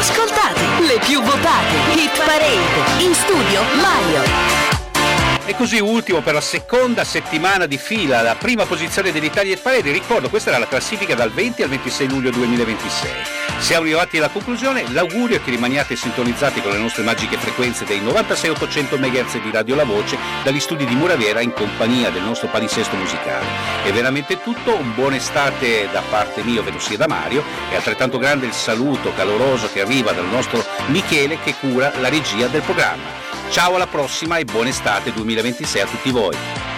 ascoltate, le più votate. Hit Parade. In studio Mario. E così ultimo per la seconda settimana di fila, la prima posizione dell'Italia Hit Parade. Ricordo, questa era la classifica dal 20 al 26 luglio 2026. Siamo arrivati alla conclusione, l'augurio è che rimaniate sintonizzati con le nostre magiche frequenze dei 96-800 MHz di Radio La Voce dagli studi di Muraviera in compagnia del nostro palinsesto musicale. È veramente tutto, un buon estate da parte mia, ovvero sia da Mario, e altrettanto grande il saluto caloroso che arriva dal nostro Michele che cura la regia del programma. Ciao, alla prossima e buona estate 2026 a tutti voi.